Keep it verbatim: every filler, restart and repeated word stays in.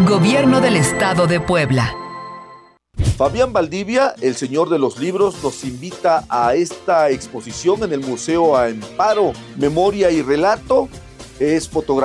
Gobierno del Estado de Puebla. Fabián Valdivia, el señor de los libros, nos invita a esta exposición en el Museo Amparo, Memoria y Relato. Es fotografía